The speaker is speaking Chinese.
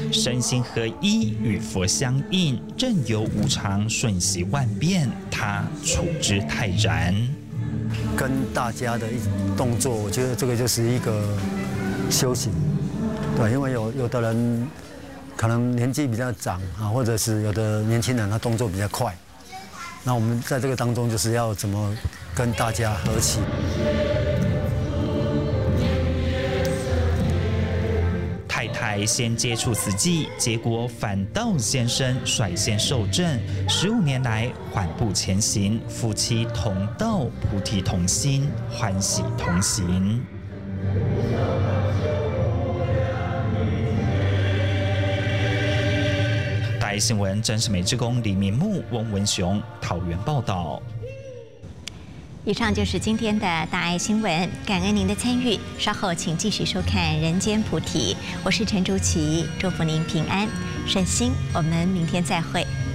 身心合一，与佛相应，正由无常，瞬息万变，他处之泰然。 跟大家的一种动作，我觉得这个就是一个修行，对，因为有的人可能年纪比较长啊，或者是有的年轻人他动作比较快，那我们在这个当中就是要怎么跟大家合起。 太太先接触慈济，结果反倒先生率先受证，15年来缓步前行，夫妻同道，菩提同心，欢喜同行。大爱新闻真实美志工李明木、翁文雄桃园报道。 以上就是今天的大爱新闻，感恩您的参与。稍后请继续收看《人间菩提》，我是陈竹琪，祝福您平安顺心。我们明天再会。